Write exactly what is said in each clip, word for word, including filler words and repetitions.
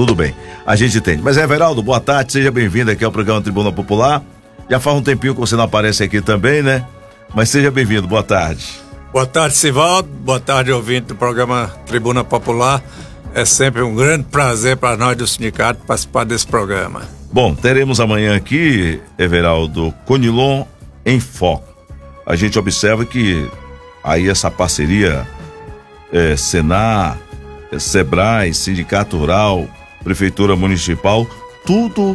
tudo bem, a gente entende. Mas Everaldo, boa tarde, seja bem-vindo aqui ao programa Tribuna Popular. Já faz um tempinho que você não aparece aqui também, né? Mas seja bem-vindo, boa tarde. Boa tarde, Sivaldo, boa tarde, ouvinte do programa Tribuna Popular. É sempre um grande prazer para nós do sindicato participar desse programa. Bom, teremos amanhã aqui, Everaldo, Conilon em Foco. A gente observa que aí essa parceria é, Senar, é, Sebrae, Sindicato Rural, Prefeitura Municipal, tudo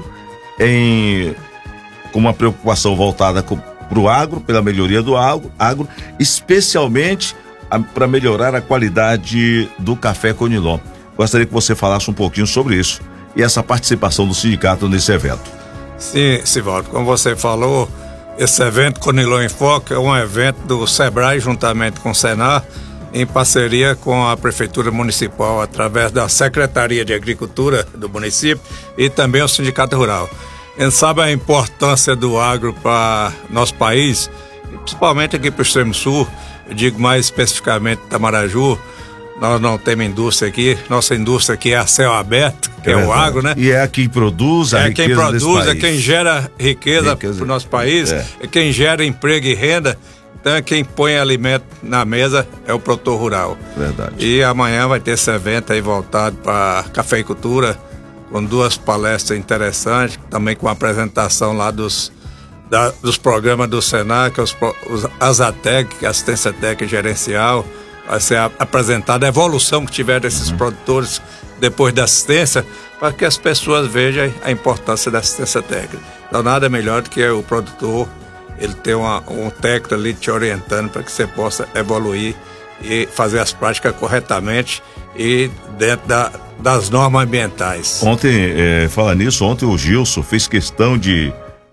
em, com uma preocupação voltada para o agro, pela melhoria do agro, agro especialmente para melhorar a qualidade do café Conilon. Gostaria que você falasse um pouquinho sobre isso e essa participação do sindicato nesse evento. Sim, Sivaldo, como você falou, esse evento Conilon em Foco é um evento do Sebrae juntamente com o Senar, em parceria com a Prefeitura Municipal, através da Secretaria de Agricultura do município e também o Sindicato Rural. A gente sabe a importância do agro para nosso país, principalmente aqui para o Extremo Sul, eu digo mais especificamente Itamaraju. Nós não temos indústria aqui, nossa indústria aqui é a céu aberto, que é, é o agro, né? E é quem produz a é riqueza quem produz, desse país. É quem gera riqueza, riqueza para o nosso país, é. é quem gera emprego e renda, então é quem põe alimento na mesa, é o produtor rural. Verdade. E amanhã vai ter esse evento aí voltado para cafeicultura, com duas palestras interessantes, também com a apresentação lá dos, da, dos programas do Senar, que é os, os Azatec, que é assistência técnica gerencial. Vai ser apresentada a evolução que tiver desses uhum. produtores depois da assistência, para que as pessoas vejam a importância da assistência técnica. Então nada melhor do que o produtor, ele ter uma, um técnico ali te orientando para que você possa evoluir e fazer as práticas corretamente e dentro da, das normas ambientais. Ontem, é, fala nisso, ontem o Gilson fez questão de,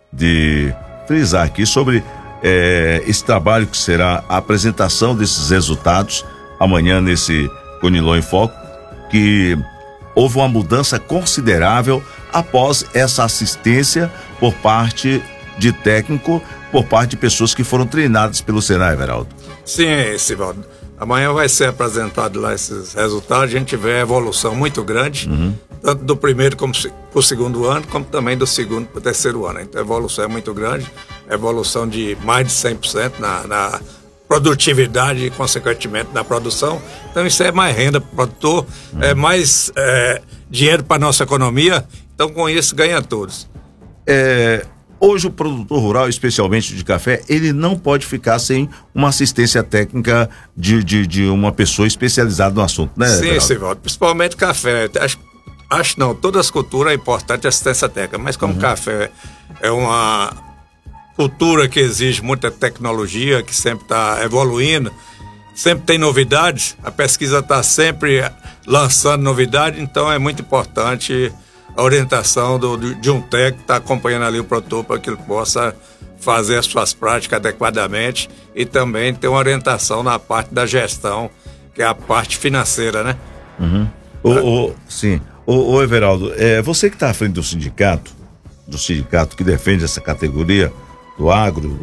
de frisar aqui sobre É, esse trabalho que será a apresentação desses resultados amanhã nesse Conilon em Foco, que houve uma mudança considerável após essa assistência por parte de técnico, por parte de pessoas que foram treinadas pelo Senar, Everaldo. Sim, Sivaldo. Amanhã vai ser apresentado lá esses resultados, a gente vê a evolução muito grande, uhum. tanto do primeiro como para o segundo ano, como também do segundo para o terceiro ano. Então a evolução é muito grande, evolução de mais de cem por cento na, na produtividade e, consequentemente, na produção. Então isso é mais renda para o produtor, uhum. é mais é, dinheiro para a nossa economia, então com isso ganha todos. É... Hoje o produtor rural, especialmente de café, ele não pode ficar sem uma assistência técnica de, de, de uma pessoa especializada no assunto, né? Sim, Sivaldo, principalmente café. Acho, acho não, todas as culturas é importante a assistência técnica, mas como uhum. café é uma cultura que exige muita tecnologia, que sempre está evoluindo, sempre tem novidades, a pesquisa está sempre lançando novidades, então é muito importante a orientação do, de um técnico que está acompanhando ali o produtor para que ele possa fazer as suas práticas adequadamente e também ter uma orientação na parte da gestão, que é a parte financeira, né? Uhum. O, o, sim. O, o Everaldo, é, você que está à frente do sindicato, do sindicato que defende essa categoria do agro,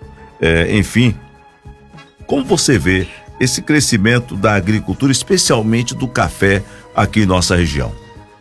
é, enfim, como você vê esse crescimento da agricultura, especialmente do café aqui em nossa região?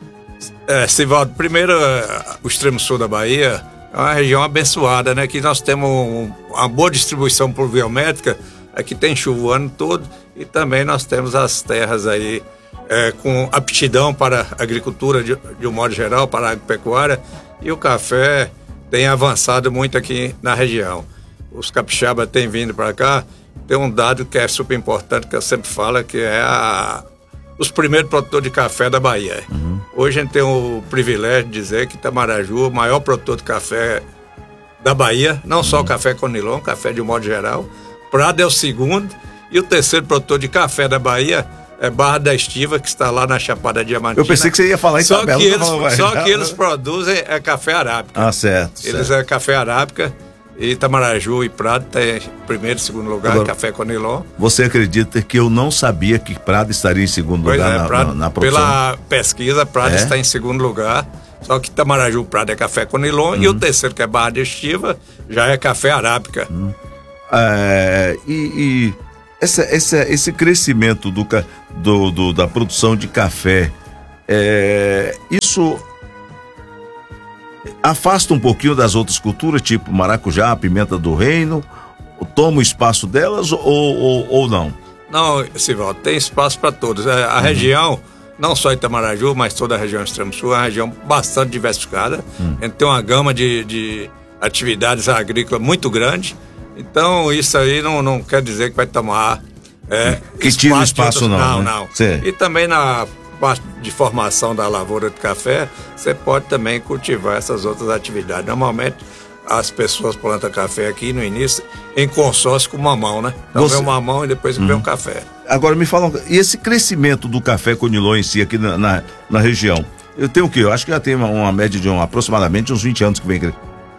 É, Sivaldo, primeiro, o extremo sul da Bahia é uma região abençoada, né? Que nós temos um, uma boa distribuição pluviométrica, aqui tem chuva o ano todo e também nós temos as terras aí é, com aptidão para a agricultura de, de um modo geral, para a agropecuária, e o café tem avançado muito aqui na região. Os capixabas têm vindo para cá, tem um dado que é super importante, que eu sempre falo, que é a, os primeiros produtores de café da Bahia. Uhum. Hoje a gente tem o privilégio de dizer que Itamaraju é o maior produtor de café da Bahia, não só o café Conilon, café de um modo geral. Prado é o segundo, e o terceiro produtor de café da Bahia é Barra da Estiva, que está lá na Chapada Diamantina. Eu pensei que você ia falar em só tabela. Que eles, só que eles produzem é café arábica. Ah, certo. Eles certo. é café arábica, e Itamaraju e Prado tem primeiro e segundo lugar, agora, café Conilon. Você acredita que eu não sabia que Prado estaria em segundo pois lugar é, na, Prado, na, na produção? Pela pesquisa, Prado é? está em segundo lugar. Só que Itamaraju, Prado é café Conilon, uhum. e o terceiro, que é Barra da Estiva, já é café arábica. Uhum. É, e, e essa, essa, esse crescimento do, do, do, da produção de café, é, isso isso afasta um pouquinho das outras culturas, tipo maracujá, pimenta do reino, toma o espaço delas ou, ou, ou não? Não, Sivaldo, tem espaço para todos. A, a uhum. região, não só Itamaraju, mas toda a região extremo sul, é uma região bastante diversificada. Uhum. A gente tem uma gama de, de atividades agrícolas muito grande. Então, isso aí não, não quer dizer que vai tomar é, que tira o espaço, não. Não, né? não. Sim. E também na parte de formação da lavoura de café, você pode também cultivar essas outras atividades. Normalmente, as pessoas plantam café aqui no início em consórcio com o mamão, né? Então Você... vem o mamão e depois hum. vem o café. Agora me fala, e esse crescimento do café Conilon em si aqui na, na, na região? Eu tenho o quê? Eu acho que já tem uma, uma média de um, aproximadamente uns vinte anos que vem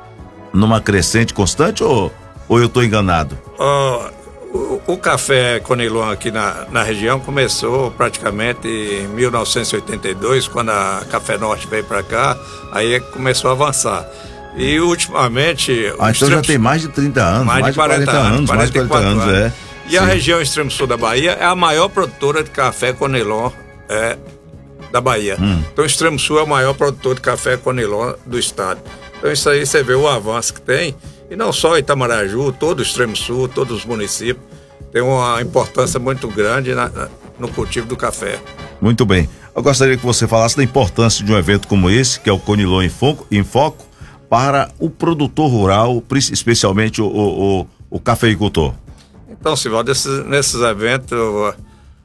numa crescente constante ou, ou eu estou enganado? Uh, o, o café Conilon aqui na, na região começou praticamente em mil novecentos e oitenta e dois, quando a Café Norte veio para cá, aí começou a avançar. E ultimamente... Ah, então extremo... já tem mais de trinta anos, mais, mais de quarenta, quarenta anos, mais de quarenta anos, anos. É. E Sim. a região extremo sul da Bahia é a maior produtora de café Conilon é, da Bahia. Hum. Então o extremo sul é o maior produtor de café Conilon do estado. Então isso aí você vê o avanço que tem, e não só Itamaraju, todo o extremo sul, todos os municípios, tem uma importância muito grande na, na, no cultivo do café. Muito bem. Eu gostaria que você falasse da importância de um evento como esse, que é o Conilon em Foco, em Foco, para o produtor rural, especialmente o, o, o, o cafeicultor. Então, Sivaldo, nesses, nesses eventos, o,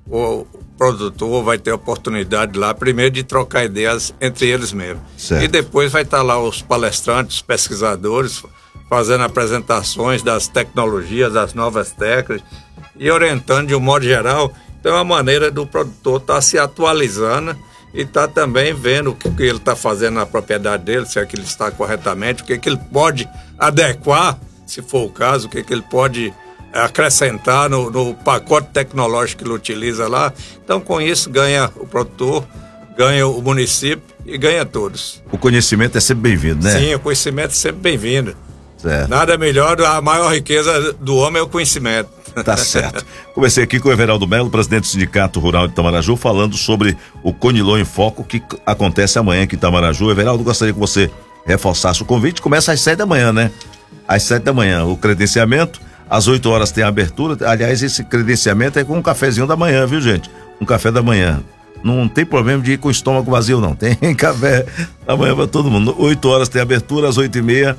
o produtor vai ter a oportunidade lá, primeiro, de trocar ideias entre eles mesmos. Certo. E depois vai estar lá os palestrantes, os pesquisadores, fazendo apresentações das tecnologias, das novas técnicas, e orientando de um modo geral. Então, é uma maneira do produtor estar se atualizando e está também vendo o que, que ele está fazendo na propriedade dele, se é que ele está corretamente, o que, que ele pode adequar, se for o caso, o que, que ele pode acrescentar no, no pacote tecnológico que ele utiliza lá. Então, com isso, ganha o produtor, ganha o município e ganha todos. O conhecimento é sempre bem-vindo, né? Sim, o conhecimento é sempre bem-vindo. Certo. Nada melhor, a maior riqueza do homem é o conhecimento. Tá certo. Comecei aqui com o Everaldo Melo, presidente do Sindicato Rural de Itamaraju, falando sobre o Conilon em Foco, que acontece amanhã aqui em Itamaraju. Everaldo, gostaria que você reforçasse o convite. Começa às sete da manhã, né? Às sete da manhã, o credenciamento. Às oito horas tem a abertura. Aliás, esse credenciamento é com um cafezinho da manhã, viu, gente? Um café da manhã. Não tem problema de ir com o estômago vazio, não. Tem café da manhã para todo mundo. Oito horas tem abertura, às oito e meia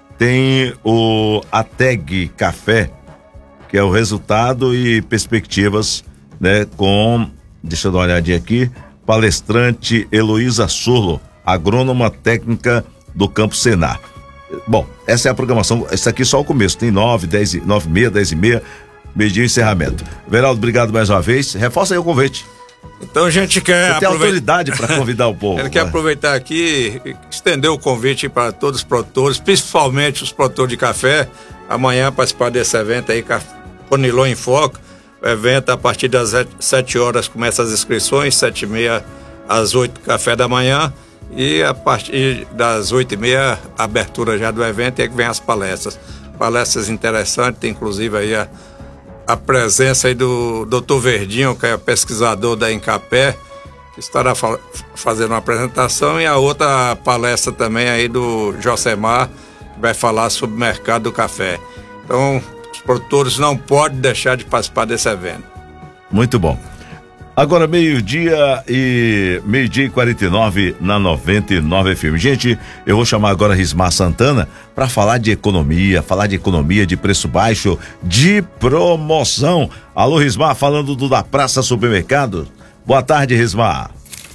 tem o A T E G Café, que é o resultado e perspectivas, né, com, deixa eu dar uma olhadinha aqui, palestrante Heloísa Surlo, agrônoma técnica do Campo Senar. Bom, essa é a programação, esse aqui é só o começo, tem nove, dez, nove e meia, dez e meia, meio-dia e encerramento. Veraldo, obrigado mais uma vez, reforça aí o convite. Então a gente quer... Você tem autoridade para convidar o povo. Ele quer aproveitar aqui e estender o convite para todos os produtores, principalmente os produtores de café, amanhã participar desse evento aí, Conilon em Foco. O evento a partir das sete horas começa as inscrições, sete e meia às oito, café da manhã, e a partir das oito e meia, a abertura já do evento, e aí que vem as palestras. Palestras interessantes, tem inclusive aí a, a presença aí do doutor Verdinho, que é pesquisador da Encapé, que estará fa- fazendo uma apresentação, e a outra palestra também aí do Josemar, que vai falar sobre o mercado do café. Então, os produtores não podem deixar de participar desse evento. Muito bom. Agora meio-dia e meio-dia e quarenta e nove na noventa e nove F M. Gente, eu vou chamar agora a Rismar Santana para falar de economia, falar de economia, de preço baixo, de promoção. Alô, Rismar, falando do da Praça Supermercado. Boa tarde, Rismar.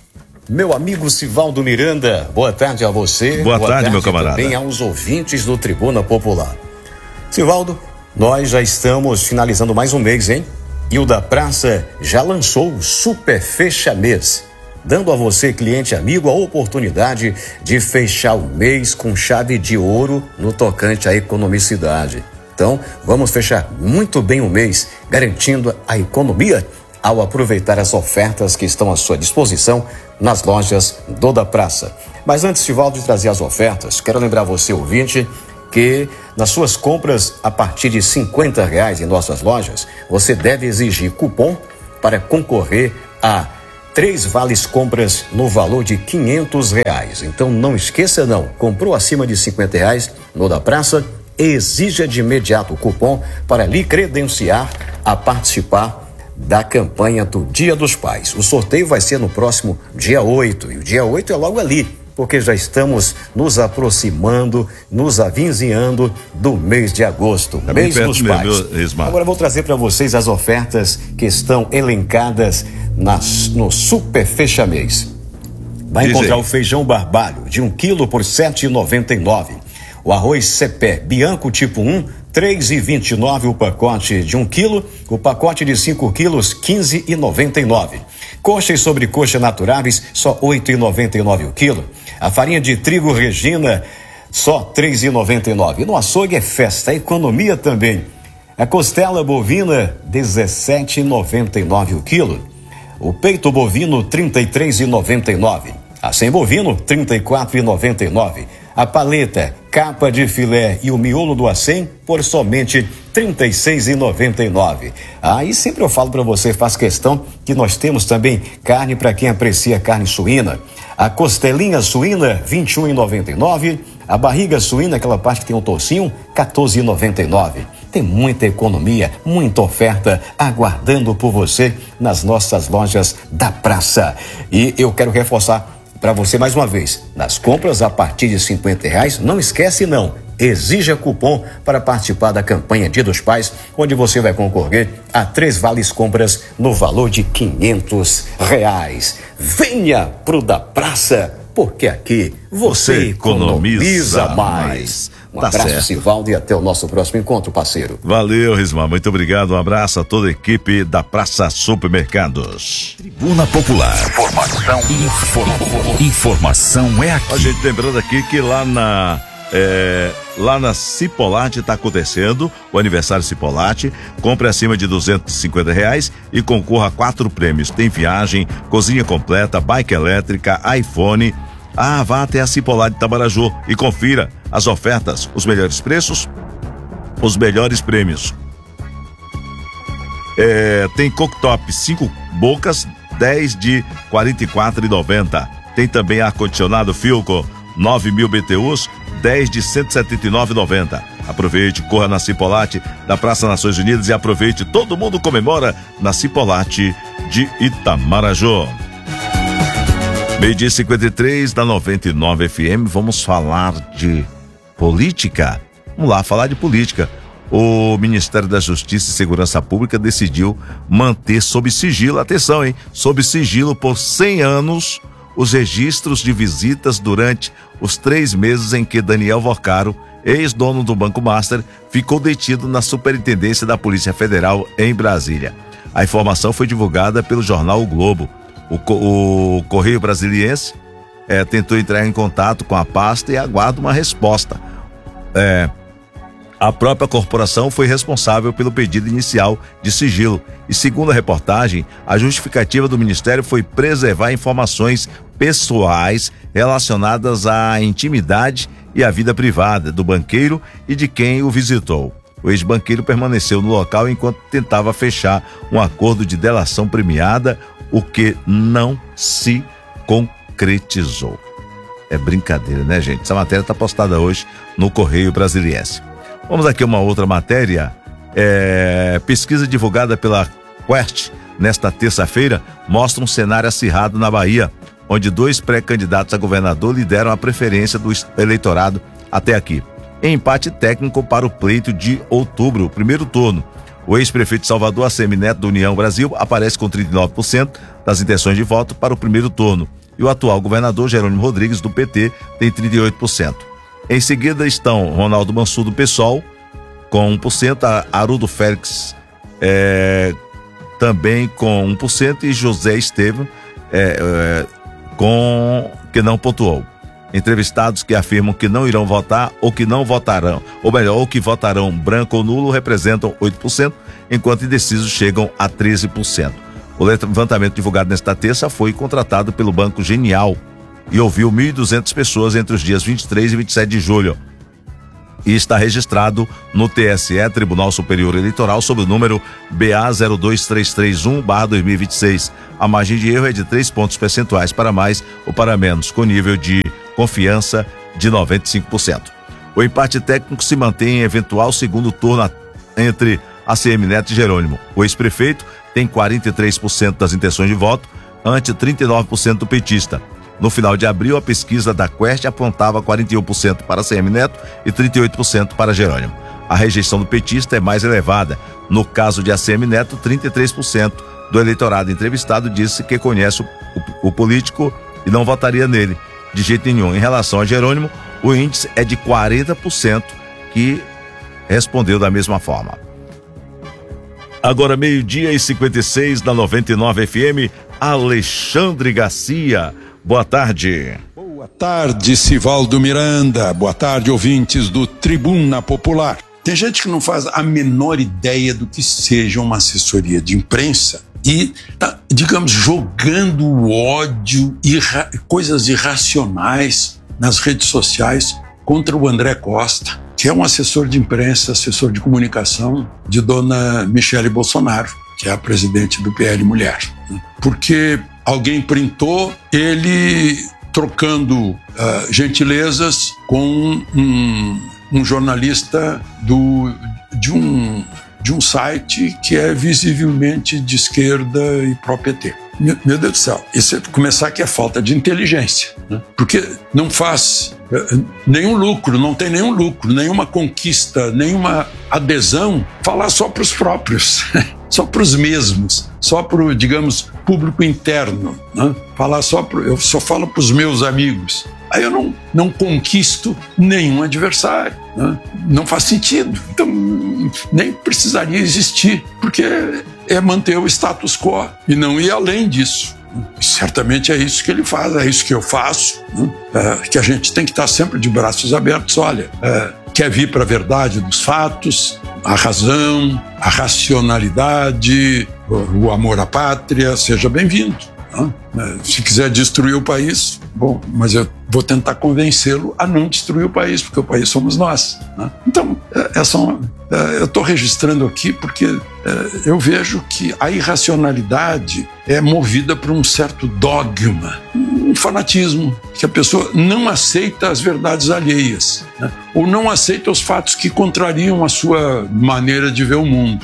Meu amigo Sivaldo Miranda, boa tarde a você. Boa, boa tarde, tarde, meu camarada. Também aos ouvintes do Tribuna Popular. Sivaldo, nós já estamos finalizando mais um mês, hein? E o da Praça já lançou o Super Fecha Mês, dando a você, cliente amigo, a oportunidade de fechar o mês com chave de ouro no tocante à economicidade. Então, vamos fechar muito bem o mês, garantindo a economia ao aproveitar as ofertas que estão à sua disposição nas lojas do da Praça. Mas antes, Sivaldo, de trazer as ofertas, quero lembrar você, ouvinte, que nas suas compras a partir de cinquenta reais em nossas lojas, você deve exigir cupom para concorrer a três vales compras no valor de quinhentos reais. Então não esqueça não, comprou acima de cinquenta reais no da praça, exija de imediato o cupom para lhe credenciar a participar da campanha do Dia dos Pais. O sorteio vai ser no próximo dia oito, e o dia oito é logo ali, porque já estamos nos aproximando, nos avizinhando do mês de agosto, é mês dos mesmo, pais. meu, Agora eu vou trazer para vocês as ofertas que estão elencadas nas, no Super Fecha Mês. Vai Diz encontrar aí. o feijão barbalho de um quilo por sete reais e noventa e nove centavos. O arroz Cepé Bianco tipo um, três reais e vinte e nove centavos o pacote de um quilo. O pacote de cinco quilos, quinze reais e noventa e nove centavos. Coxa e sobrecoxa naturáveis, só oito reais e noventa e nove centavos o quilo. A farinha de trigo Regina, só três reais e noventa e nove centavos. E no açougue é festa, é economia também. A costela bovina, dezessete reais e noventa e nove centavos o quilo. O peito bovino, trinta e três reais e noventa e nove centavos. A sem bovino, trinta e quatro reais e noventa e nove centavos. A paleta, capa de filé e o miolo do acém por somente trinta e seis reais e noventa e nove centavos. Aí sempre eu falo para você, faz questão que nós temos também carne para quem aprecia carne suína. A costelinha suína, vinte e um reais e noventa e nove centavos. A barriga suína, aquela parte que tem um tocinho, quatorze reais e noventa e nove centavos. Tem muita economia, muita oferta aguardando por você nas nossas lojas da praça. E eu quero reforçar para você mais uma vez, nas compras a partir de cinquenta reais, não esquece não, exija cupom para participar da campanha Dia dos Pais, onde você vai concorrer a três vales compras no valor de quinhentos reais. Venha pro da praça, porque aqui você, você economiza, economiza mais. mais. Um tá abraço, certo. Sivaldo, e até o nosso próximo encontro, parceiro. Valeu, Rismar, muito obrigado, um abraço a toda a equipe da Praça Supermercados. Tribuna Popular, informação, inform... informação é aqui. A gente lembrando aqui que lá na é, lá na Cipolate está acontecendo o aniversário Cipolate. Compre acima de duzentos e cinquenta reais e concorra a quatro prêmios. Tem viagem, cozinha completa, bike elétrica, iPhone. Ah, vá até a Cipolate de Itamaraju e confira as ofertas, os melhores preços, os melhores prêmios. É, tem cooktop cinco bocas, dez de quarenta e quatro reais e noventa centavos. Tem também ar-condicionado Philco, nove mil B T Us, dez de cento e setenta e nove reais e noventa centavos. Aproveite, corra na Cipolate da Praça Nações Unidas e aproveite, todo mundo comemora na Cipolate de Itamaraju. Meio-dia cinquenta e três da noventa e nove F M, vamos falar de política. Vamos lá, falar de política. O Ministério da Justiça e Segurança Pública decidiu manter sob sigilo, atenção, hein? Sob sigilo por cem anos os registros de visitas durante os três meses em que Daniel Vocaro, ex-dono do Banco Master, ficou detido na Superintendência da Polícia Federal em Brasília. A informação foi divulgada pelo jornal O Globo. O, o Correio Brasiliense é, tentou entrar em contato com a pasta e aguarda uma resposta. É, a própria corporação foi responsável pelo pedido inicial de sigilo e, segundo a reportagem, a justificativa do Ministério foi preservar informações pessoais relacionadas à intimidade e à vida privada do banqueiro e de quem o visitou. O ex-banqueiro permaneceu no local enquanto tentava fechar um acordo de delação premiada, o que não se concretizou. É brincadeira, né, gente? Essa matéria está postada hoje no Correio Brasiliense. Vamos aqui a uma outra matéria. É, pesquisa divulgada pela Quest nesta terça-feira mostra um cenário acirrado na Bahia, onde dois pré-candidatos a governador lideram a preferência do eleitorado até aqui. Em empate técnico para o pleito de outubro, primeiro turno. O ex-prefeito de Salvador, ACM Neto, do União Brasil, aparece com trinta e nove por cento das intenções de voto para o primeiro turno. E o atual governador, Jerônimo Rodrigues, do P T, tem trinta e oito por cento. Em seguida estão Ronaldo Mansur, do PSOL, com um por cento, Haroldo Félix é, também com um por cento e José Estevam, é, é, com, que não pontuou. Entrevistados que afirmam que não irão votar ou que não votarão, ou melhor, ou que votarão branco ou nulo, representam oito por cento, enquanto indecisos chegam a treze por cento. O levantamento divulgado nesta terça foi contratado pelo Banco Genial e ouviu mil e duzentas pessoas entre os dias vinte e três e vinte e sete de julho. e está registrado no T S E, Tribunal Superior Eleitoral, sob o número B A zero dois três três um barra dois mil e vinte e seis. A margem de erro é de três pontos percentuais para mais ou para menos, com nível de confiança de noventa e cinco por cento. O empate técnico se mantém em eventual segundo turno entre A C M Neto e Jerônimo. O ex-prefeito tem quarenta e três por cento das intenções de voto, ante trinta e nove por cento do petista. No final de abril, a pesquisa da Quest apontava quarenta e um por cento para A C M Neto e trinta e oito por cento para Jerônimo. A rejeição do petista é mais elevada. No caso de A C M Neto, trinta e três por cento do eleitorado entrevistado disse que conhece o, o, o político e não votaria nele de jeito nenhum. Em relação a Jerônimo, o índice é de quarenta por cento que respondeu da mesma forma. Agora meio-dia e cinquenta e seis na noventa e nove F M, Alexandre Garcia. Boa tarde. Boa tarde, Sivaldo Miranda. Boa tarde, ouvintes do Tribuna Popular. Tem gente que não faz a menor ideia do que seja uma assessoria de imprensa e tá, digamos, jogando ódio e irra- coisas irracionais nas redes sociais contra o André Costa, que é um assessor de imprensa, assessor de comunicação de dona Michele Bolsonaro, que é a presidente do P L Mulher. Porque alguém printou ele trocando uh, gentilezas com um, um jornalista do, de, um, de um site que é visivelmente de esquerda e pró-P T. Meu, meu Deus do céu, isso é começar que é falta de inteligência, né? Porque não faz uh, nenhum lucro, não tem nenhum lucro, nenhuma conquista, nenhuma adesão, falar só para os próprios. Só para os mesmos, só para o, digamos, público interno, né? Falar só pro, eu só falo para os meus amigos. Aí eu não, não conquisto nenhum adversário, né? Não faz sentido. Então, nem precisaria existir, porque é manter o status quo e não ir além disso. Certamente é isso que ele faz, é isso que eu faço, né? É, que a gente tem que estar sempre de braços abertos. Olha, é, quer vir para a verdade dos fatos, a razão, a racionalidade, o amor à pátria, seja bem-vindo. Né? Se quiser destruir o país, bom, mas eu vou tentar convencê-lo a não destruir o país, porque o país somos nós. Né? Então, essa, eu estou registrando aqui porque eu vejo que a irracionalidade é movida por um certo dogma, um fanatismo, que a pessoa não aceita as verdades alheias, né? Ou não aceita os fatos que contrariam a sua maneira de ver o mundo.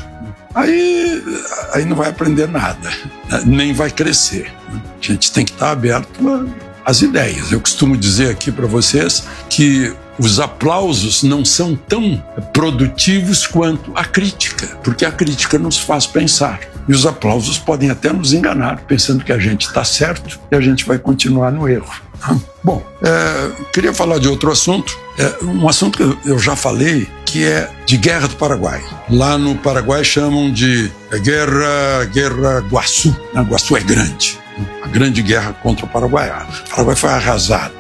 Aí, aí não vai aprender nada, né? Nem vai crescer. A gente tem que estar aberto às ideias. Eu costumo dizer aqui para vocês que os aplausos não são tão produtivos quanto a crítica, porque a crítica nos faz pensar. E os aplausos podem até nos enganar, pensando que a gente está certo e a gente vai continuar no erro. Bom, é, queria falar de outro assunto, é, um assunto que eu já falei, que é de Guerra do Paraguai. Lá no Paraguai chamam de Guerra, Guerra Guaçu. A Guaçu é grande, a grande guerra contra o Paraguai. O Paraguai foi arrasado.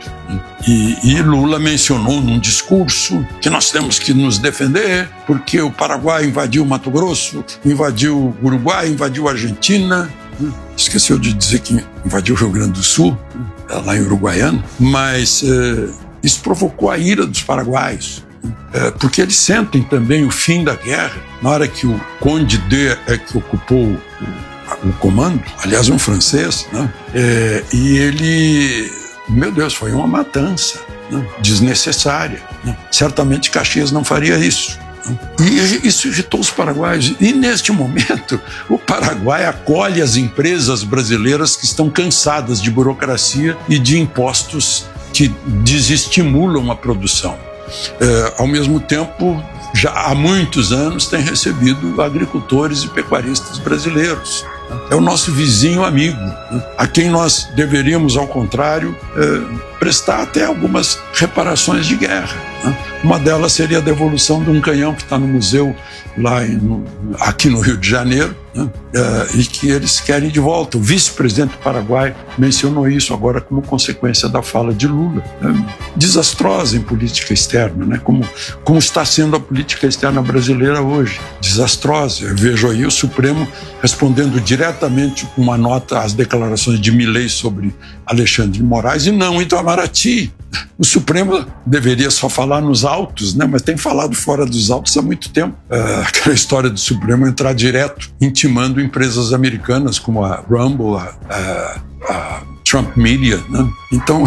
E, e Lula mencionou num discurso que nós temos que nos defender porque o Paraguai invadiu Mato Grosso, invadiu o Uruguai, invadiu a Argentina, esqueceu de dizer que invadiu o Rio Grande do Sul, lá em Uruguaiana, mas eh, isso provocou a ira dos paraguaios, eh, porque eles sentem também o fim da guerra na hora que o Conde D é que ocupou o, o comando, aliás um francês, né? eh, e ele... Meu Deus, foi uma matança, né? Desnecessária, né? Certamente Caxias não faria isso, né? E isso irritou os paraguaios. E neste momento, o Paraguai acolhe as empresas brasileiras que estão cansadas de burocracia e de impostos que desestimulam a produção. É, ao mesmo tempo, já há muitos anos tem recebido agricultores e pecuaristas brasileiros. É o nosso vizinho amigo, né? A quem nós deveríamos, ao contrário, é, prestar até algumas reparações de guerra, né? Uma delas seria a devolução de um canhão que está no museu lá em, no, aqui no Rio de Janeiro, né? É, e que eles querem de volta. O vice-presidente do Paraguai mencionou isso agora como consequência da fala de Lula. É desastrosa em política externa, né? Como, como está sendo a política externa brasileira hoje. Desastrosa. Eu vejo aí o Supremo respondendo diretamente com uma nota às declarações de Milei sobre Alexandre de Moraes e não Itamaraty. O Supremo deveria só falar nos autos, né? Mas tem falado fora dos autos há muito tempo. Uh, aquela história do Supremo entrar direto, intimando empresas americanas como a Rumble, a, a, a Trump Media, né? Então,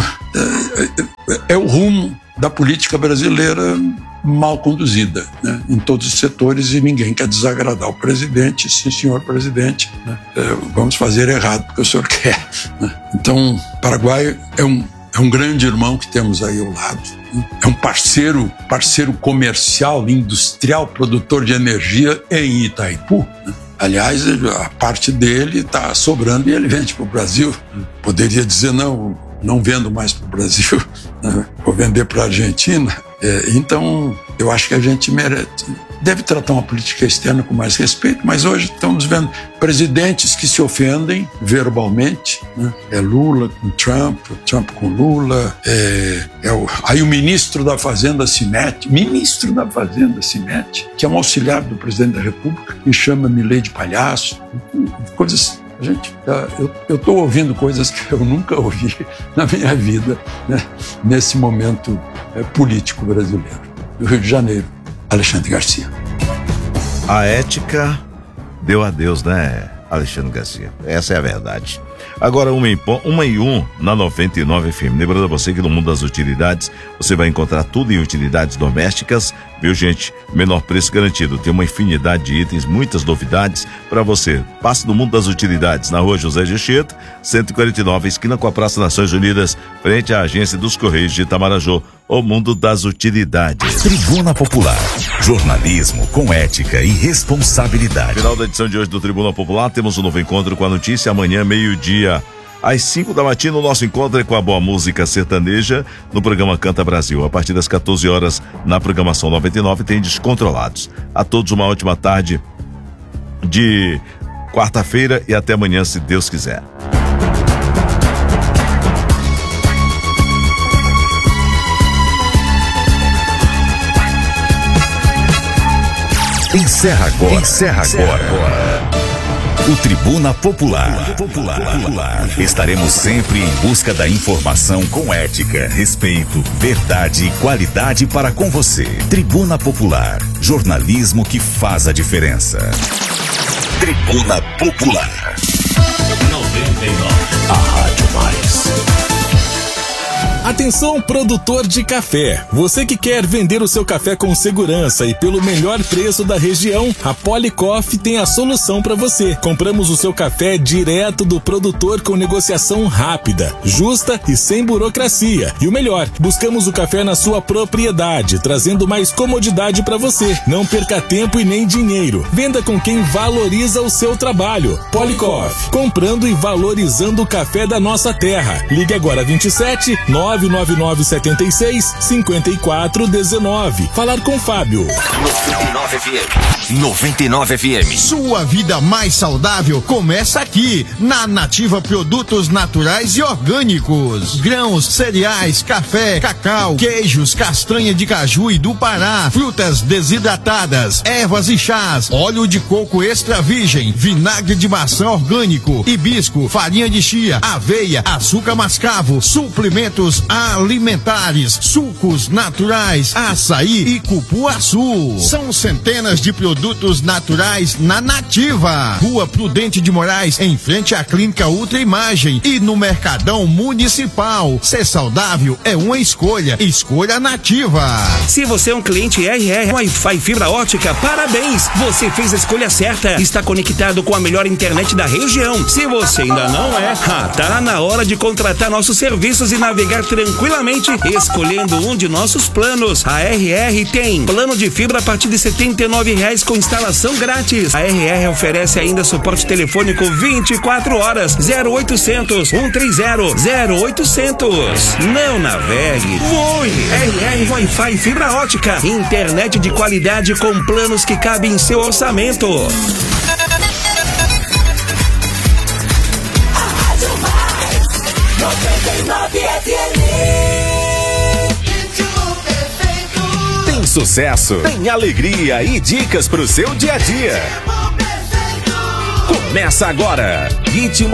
é, é, é o rumo da política brasileira mal conduzida, né, em todos os setores, e ninguém quer desagradar o presidente. Sim, senhor presidente, né, é, vamos fazer errado porque o senhor quer, né. Então, o Paraguai é um, é um grande irmão que temos aí ao lado, né, é um parceiro, parceiro comercial, industrial, produtor de energia em Itaipu, né. Aliás, a parte dele está sobrando e ele vende para o Brasil. Poderia dizer, não, não vendo mais para o Brasil, né, vou vender para a Argentina. É, então, eu acho que a gente merece, deve tratar uma política externa com mais respeito, mas hoje estamos vendo presidentes que se ofendem verbalmente, né? É Lula com Trump, Trump com Lula, é, é o, aí o ministro da Fazenda se mete, ministro da Fazenda se mete, que é um auxiliar do presidente da República, e chama Milei de palhaço, coisas. A gente, eu estou ouvindo coisas que eu nunca ouvi na minha vida, né, nesse momento é, político brasileiro. Do Rio de Janeiro, Alexandre Garcia. A ética deu adeus, né, Alexandre Garcia? Essa é a verdade. Agora, uma e, uma e um na noventa e nove F M. Lembrando a você que no mundo das utilidades você vai encontrar tudo em utilidades domésticas, viu, gente? Menor preço garantido. Tem uma infinidade de itens, muitas novidades para você. Passe no mundo das utilidades, na rua José de Anchieta, cento e quarenta e nove, esquina com a Praça Nações Unidas, frente à agência dos Correios de Itamarajó. O mundo das utilidades. Tribuna Popular. Jornalismo com ética e responsabilidade. Final da edição de hoje do Tribuna Popular, temos um novo encontro com a notícia. Amanhã, meio-dia, às cinco da matina, o nosso encontro é com a boa música sertaneja no programa Canta Brasil. A partir das quatorze horas, na programação noventa e nove, tem Descontrolados. A todos uma ótima tarde de quarta-feira e até amanhã, se Deus quiser. Encerra agora. Encerra agora. agora. O Tribuna Popular. Popular. Popular. Estaremos sempre em busca da informação com ética, respeito, verdade e qualidade para com você. Tribuna Popular. Jornalismo que faz a diferença. Tribuna Popular. noventa e nove. A Rádio Mais. Atenção, produtor de café. Você que quer vender o seu café com segurança e pelo melhor preço da região, a Policoff tem a solução para você. Compramos o seu café direto do produtor com negociação rápida, justa e sem burocracia. E o melhor, buscamos o café na sua propriedade, trazendo mais comodidade para você. Não perca tempo e nem dinheiro. Venda com quem valoriza o seu trabalho. Policoff, comprando e valorizando o café da nossa terra. Ligue agora vinte e sete, nove nove nove sete seis, cinco quatro um nove. Falar com Fábio. noventa e nove F M. noventa e nove F M. Sua vida mais saudável começa aqui, na Nativa Produtos Naturais e Orgânicos. Grãos, cereais, café, cacau, queijos, castanha de caju e do Pará, frutas desidratadas, ervas e chás, óleo de coco extra virgem, vinagre de maçã orgânico, hibisco, farinha de chia, aveia, açúcar mascavo, suplementos alimentares, sucos naturais, açaí e cupuaçu. São centenas de produtos naturais na Nativa. Rua Prudente de Moraes, em frente à Clínica Ultra Imagem, e no Mercadão Municipal. Ser saudável é uma escolha. Escolha Nativa. Se você é um cliente R R Wi-Fi fibra ótica, parabéns! Você fez a escolha certa. Está conectado com a melhor internet da região. Se você ainda não é, ah, tá na hora de contratar nossos serviços e navegar tranquilamente escolhendo um de nossos planos. A R R tem plano de fibra a partir de setenta e nove reais com instalação grátis. A R R oferece ainda suporte telefônico vinte e quatro horas. Zero oitocentos, cento e trinta, zero oitocentos. Não navegue, voe. R R Wi-Fi fibra ótica. Internet de qualidade com planos que cabem em seu orçamento. noventa e nove F M. Tem sucesso, tem alegria e dicas pro seu dia a dia. Começa agora, Ritmo